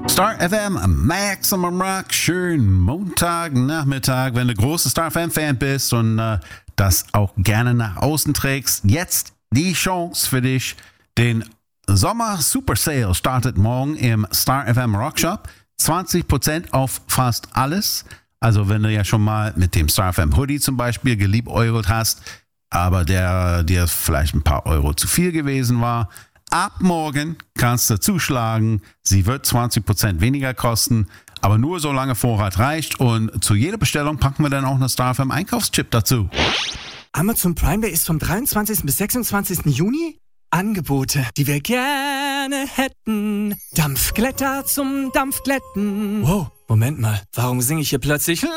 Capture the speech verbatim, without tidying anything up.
Star F M, Maximum Rock, schönen Montagnachmittag, wenn du großer Star F M-Fan bist und äh, das auch gerne nach außen trägst. Jetzt die Chance für dich, den Sommer Super Sale startet morgen im Star F M Rock Shop. zwanzig Prozent auf fast alles. Also wenn du ja schon mal mit dem Star F M Hoodie zum Beispiel geliebäugelt hast, aber der dir vielleicht ein paar Euro zu viel gewesen war, ab morgen kannst du zuschlagen. Sie wird zwanzig Prozent weniger kosten, aber nur solange Vorrat reicht. Und zu jeder Bestellung packen wir dann auch eine Star F M Einkaufschip dazu. Amazon Prime Day ist vom dreiundzwanzigsten bis sechsundzwanzigsten Juni. Angebote, die wir gerne hätten. Dampfglätter zum Dampfglätten. Wow, Moment mal, warum singe ich hier plötzlich